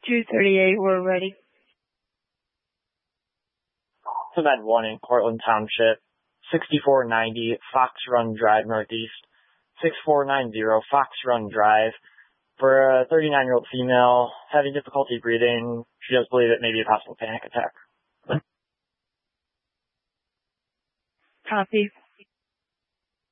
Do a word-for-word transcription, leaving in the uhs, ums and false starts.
two thirty-eight, we're ready. Cement one in Cortland Township, sixty-four ninety Fox Run Drive Northeast, six four nine zero Fox Run Drive. For a thirty-nine-year-old female having difficulty breathing, she does believe it may be a possible panic attack. Copy.